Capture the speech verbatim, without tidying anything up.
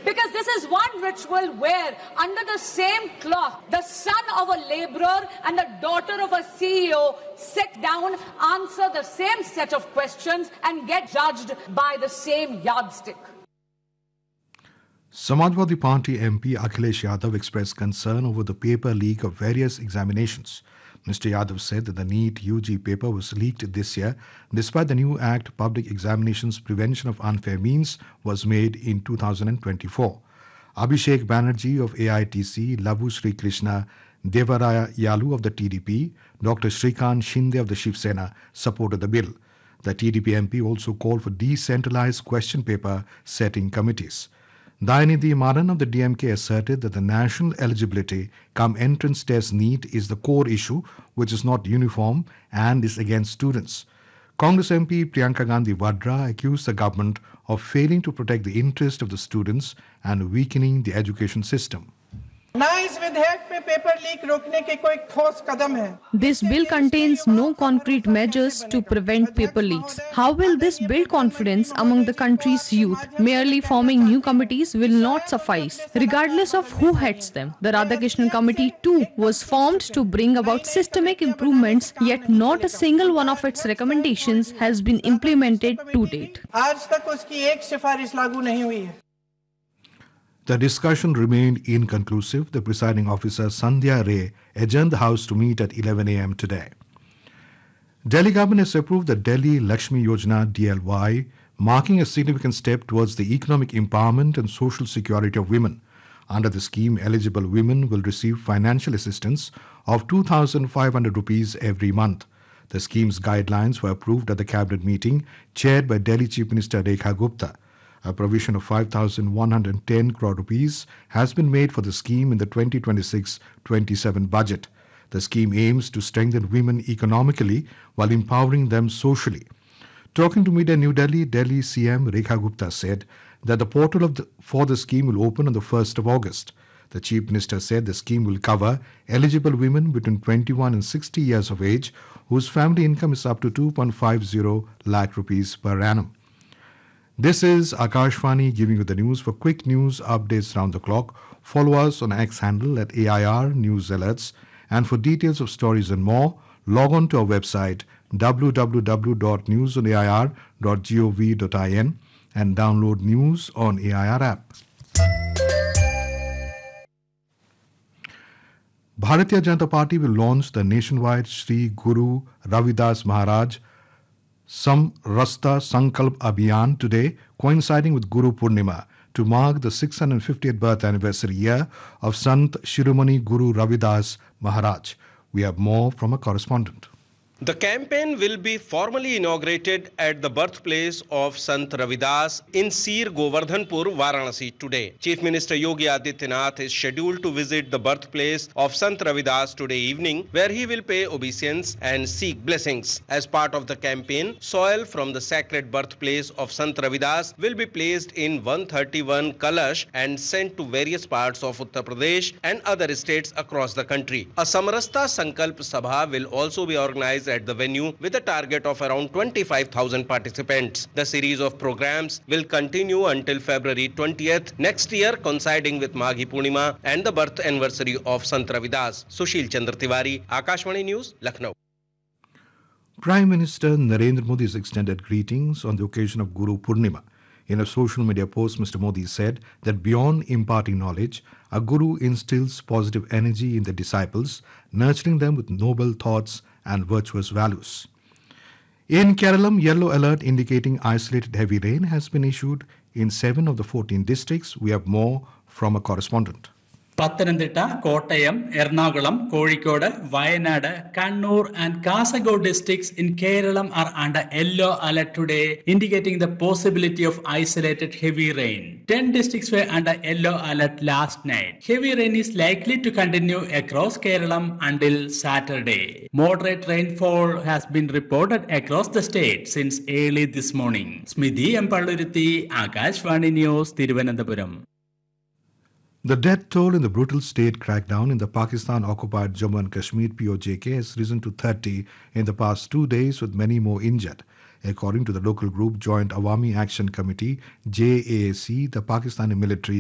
Because this is one ritual where, under the same cloth, the son of a laborer and the daughter of a C E O sit down, answer the same set of questions, and get judged by the same yardstick. Samajwadi Party M P Akhilesh Yadav expressed concern over the paper leak of various examinations. Mister Yadav said that the NEET U G paper was leaked this year, despite the new Act Public Examinations Prevention of Unfair Means was made in two thousand twenty-four. Abhishek Banerjee of A I T C, Lavu Sri Krishna Devaraya Yalu of the T D P, Doctor Shrikant Shinde of the Shiv Sena supported the bill. The T D P M P also called for decentralized question paper setting committees. Dayanidhi Maran of the D M K asserted that the national eligibility come entrance test NEET is the core issue, which is not uniform and is against students. Congress M P Priyanka Gandhi Vadra accused the government of failing to protect the interest of the students and weakening the education system. This bill contains no concrete measures to prevent paper leaks. How will this build confidence among the country's youth? Merely forming new committees will not suffice, regardless of who heads them. The Radhakrishnan Committee too was formed to bring about systemic improvements, yet not a single one of its recommendations has been implemented to date. The discussion remained inconclusive. The presiding officer Sandhya Ray adjourned the House to meet at eleven a m today. Delhi government has approved the Delhi Lakshmi Yojana D L Y, marking a significant step towards the economic empowerment and social security of women. Under the scheme, eligible women will receive financial assistance of two thousand five hundred rupees every month. The scheme's guidelines were approved at the cabinet meeting chaired by Delhi Chief Minister Rekha Gupta. A provision of five thousand one hundred ten crore rupees has been made for the scheme in the twenty twenty-six twenty-seven budget. The scheme aims to strengthen women economically while empowering them socially. Talking to media in New Delhi, Delhi C M Rekha Gupta said that the portal of the, for the scheme will open on the first of August. The Chief Minister said the scheme will cover eligible women between twenty-one and sixty years of age whose family income is up to two point five zero lakh rupees per annum. This is Akashvani giving you the news. For quick news updates round the clock, follow us on X handle at A I R News Alerts. And for details of stories and more, log on to our website w w w dot news on a i r dot gov dot in and download news on A I R app. Bharatiya Janata Party will launch the nationwide Sri Guru Ravidas Maharaj Samrasta Sankalp Abhiyan today, coinciding with Guru Purnima, to mark the six hundred fiftieth birth anniversary year of Sant Shiromani Guru Ravidas Maharaj. We have more from a correspondent. The campaign will be formally inaugurated at the birthplace of Sant Ravidas in Sir Govardhanpur, Varanasi today. Chief Minister Yogi Adityanath is scheduled to visit the birthplace of Sant Ravidas today evening, where he will pay obeisance and seek blessings. As part of the campaign, soil from the sacred birthplace of Sant Ravidas will be placed in one hundred thirty-one kalash and sent to various parts of Uttar Pradesh and other states across the country. A Samrasta Sankalp Sabha will also be organized at the venue with a target of around twenty-five thousand participants. The series of programs will continue until February twentieth next year, coinciding with Maghi Purnima and the birth anniversary of Sant Ravidas. Sushil Chandra Tiwari, Akashvani News, Lucknow. Prime Minister Narendra Modi's extended greetings on the occasion of Guru Purnima. In a social media post, Mister Modi said that beyond imparting knowledge, a guru instills positive energy in the disciples, nurturing them with noble thoughts and virtuous values. In Kerala, yellow alert indicating isolated heavy rain has been issued in seven of the fourteen districts. We have more from a correspondent. Pathanamthitta, Kottayam, Ernakulam, Kozhikode, Wayanad, Kannur and Kasaragod districts in Kerala are under yellow alert today, indicating the possibility of isolated heavy rain. Ten districts were under yellow alert last night. Heavy rain is likely to continue across Kerala until Saturday. Moderate rainfall has been reported across the state since early this morning. Smidhi Empalluruthi, Akashvani News, Thiruvananthapuram. The death toll in the brutal state crackdown in the Pakistan-occupied Jammu and Kashmir P O J K has risen to thirty in the past two days, with many more injured. According to the local group Joint Awami Action Committee, J A A C, the Pakistani military